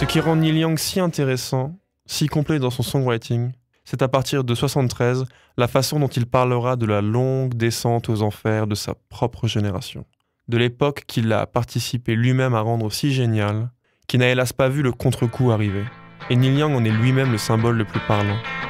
Ce qui rend Neil Young si intéressant, si complet dans son songwriting, c'est à partir de 73 la façon dont il parlera de la longue descente aux enfers de sa propre génération, de l'époque qu'il a participé lui-même à rendre si géniale, qui n'a hélas pas vu le contre-coup arriver. Et Neil Young en est lui-même le symbole le plus parlant.